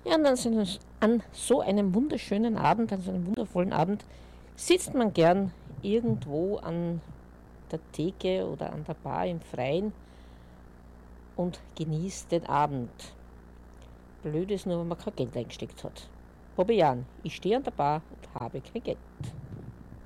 Ja, und an so einem wunderschönen Abend, an so einem wundervollen Abend, sitzt man gern irgendwo an der Theke oder an der Bar im Freien und genießt den Abend. Blöd ist nur, wenn man kein Geld eingesteckt hat. Bobby Jan, ich stehe an der Bar und habe kein Geld.